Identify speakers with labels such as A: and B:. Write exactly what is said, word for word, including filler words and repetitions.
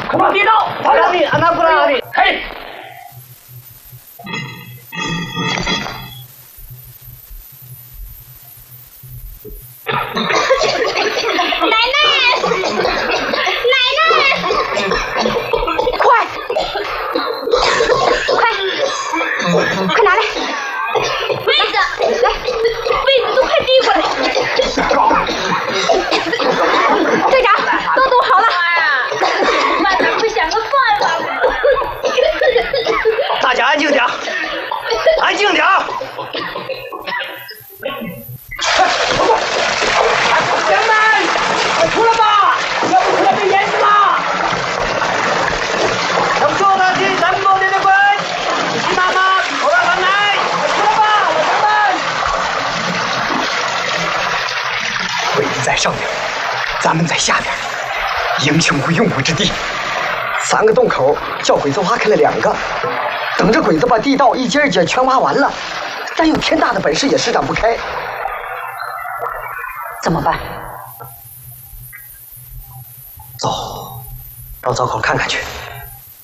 A: 快往地道！
B: 阿拉米，阿拉布拉阿米，
A: 嘿！
C: 奶奶，奶奶，快，快，快拿来！被子，来，被子都快递过来。队长，都弄好了。慢点，快想个办法。
B: 大家安静点，安静点。
A: 乡们，快出来吧！要不出来被淹死了！
B: 等说他去咱们的的滚，你妈妈我让他来，快出来吧，老乡们！鬼子在上面，咱们在下边，英雄无用武之地。三个洞口叫鬼子挖开了两个，等着鬼子把地道一节一节全挖完了，咱有天大的本事也施展不开。怎么办？走，到灶口看看去。